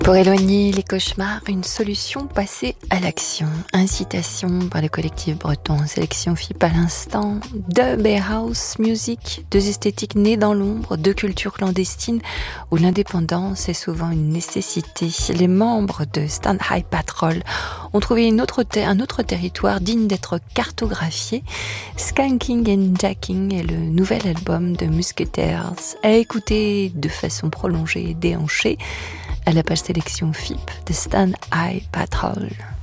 Pour éloigner les cauchemars, une solution passée à l'action. Incitation par le collectif breton. Sélection FIP à l'instant. Dub et house music, deux esthétiques nées dans l'ombre, deux cultures clandestines où l'indépendance est souvent une nécessité. Les membres de Stand High Patrol ont trouvé un autre territoire digne d'être cartographié. Skanking and Jacking est le nouvel album de Musketeers, à écouter de façon prolongée et déhanchée à la page sélection FIP de Stand High Patrol.